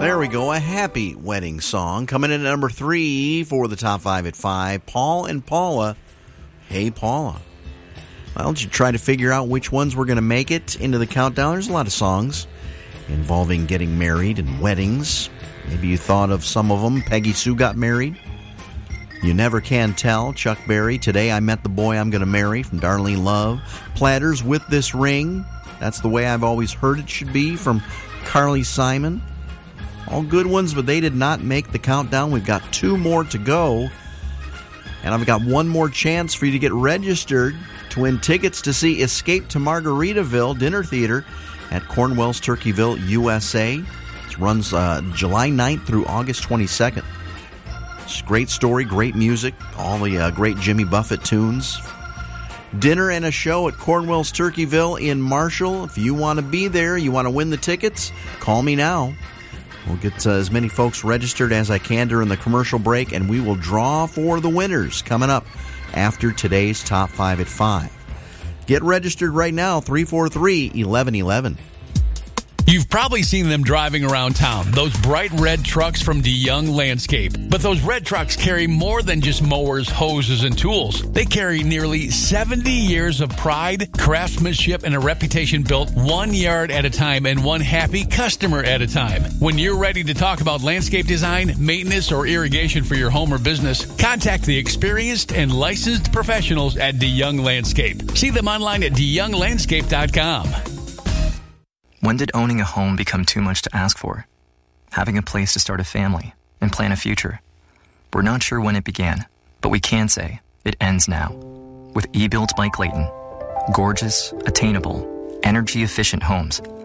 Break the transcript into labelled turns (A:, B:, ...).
A: There we go, a happy wedding song. Coming in at number 3 for the top 5 at 5, Paul and Paula, Hey Paula. Well, did you try to figure out which ones were going to make it into the countdown? There's a lot of songs involving getting married and weddings. Maybe you thought of some of them. Peggy Sue got married. You Never Can Tell, Chuck Berry. Today I Met the Boy I'm Gonna Marry from Darlene Love. Platters, With This Ring. That's the Way I've Always Heard It Should Be from Carly Simon. All good ones, but they did not make the countdown. We've got 2 more to go. And I've got one more chance for you to get registered to win tickets to see Escape to Margaritaville Dinner Theater at Cornwell's Turkeyville, USA. It runs July 9th through August 22nd. It's a great story, great music, all the great Jimmy Buffett tunes. Dinner and a show at Cornwell's Turkeyville in Marshall. If you want to be there, you want to win the tickets, call me now. We'll get as many folks registered as I can during the commercial break, and we will draw for the winners coming up after today's Top 5 at 5. Get registered right now, 343-1111.
B: You've probably seen them driving around town, those bright red trucks from DeYoung Landscape. But those red trucks carry more than just mowers, hoses, and tools. They carry nearly 70 years of pride, craftsmanship, and a reputation built 1 yard at a time and one happy customer at a time. When you're ready to talk about landscape design, maintenance, or irrigation for your home or business, contact the experienced and licensed professionals at DeYoung Landscape. See them online at DeYoungLandscape.com.
C: When did owning a home become too much to ask for? Having a place to start a family and plan a future. We're not sure when it began, but we can say it ends now. With eBuilt by Clayton. Gorgeous, attainable, energy-efficient homes